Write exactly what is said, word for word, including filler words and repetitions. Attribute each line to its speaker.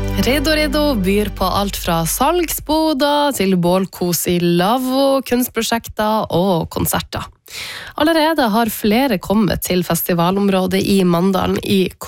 Speaker 1: Redo Redo byr på alt fra salgsboder til bålkos i lavvo, kunstprosjekter og konserter. Allerede har flere kommet til festivalområdet i Mandalen i